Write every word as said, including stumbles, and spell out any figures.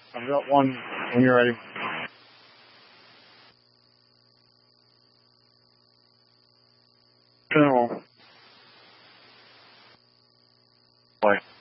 I've got one when you're ready. General. Boy.